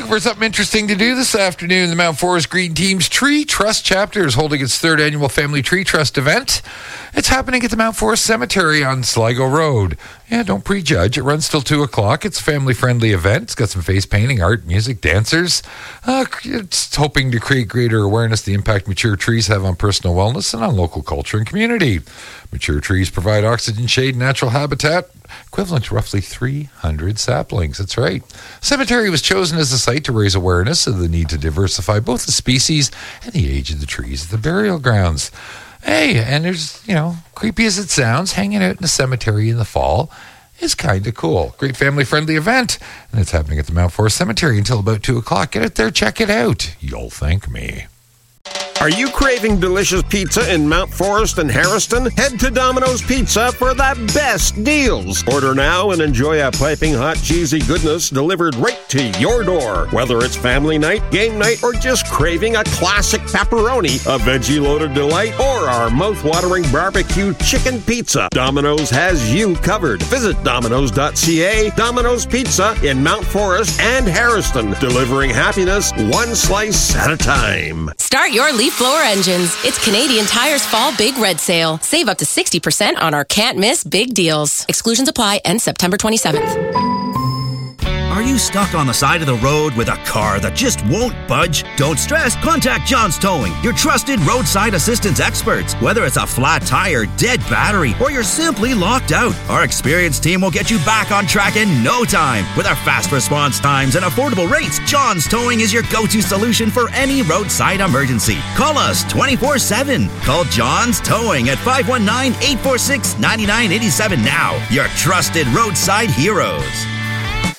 for something interesting to do this afternoon. The Mount Forest Green Team's Tree Trust chapter is holding its third annual Family Tree Trust event. It's happening at the Mount Forest Cemetery on Sligo Road. Yeah, don't prejudge. It runs till 2 o'clock. It's a family-friendly event. It's got some face painting, art, music, dancers. It's hoping to create greater awareness of the impact mature trees have on personal wellness and on local culture and community. Mature trees provide oxygen, shade, and natural habitat, equivalent to roughly 300 saplings. That's right. Cemetery was chosen as a site to raise awareness of the need to diversify both the species and the age of the trees at the burial grounds. Hey, and there's, creepy as it sounds, hanging out in a cemetery in the fall is kind of cool. Great family-friendly event, and it's happening at the Mount Forest Cemetery until about 2 o'clock. Get out there, check it out. You'll thank me. Are you craving delicious pizza in Mount Forest and Harriston? Head to Domino's Pizza for the best deals. Order now and enjoy a piping hot cheesy goodness delivered right to your door. Whether it's family night, game night, or just craving a classic pepperoni, a veggie-loaded delight, or our mouth-watering barbecue chicken pizza, Domino's has you covered. Visit Domino's.ca. Domino's Pizza in Mount Forest and Harriston, delivering happiness one slice at a time. Start your leaf blower engines. It's Canadian Tire's Fall Big Red Sale. Save up to 60% on our can't miss big deals. Exclusions apply. End September 27th. Are you stuck on the side of the road with a car that just won't budge? Don't stress. Contact John's Towing, your trusted roadside assistance experts. Whether it's a flat tire, dead battery, or you're simply locked out, our experienced team will get you back on track in no time. With our fast response times and affordable rates, John's Towing is your go-to solution for any roadside emergency. Call us 24/7. Call John's Towing at 519-846-9987 now. Your trusted roadside heroes.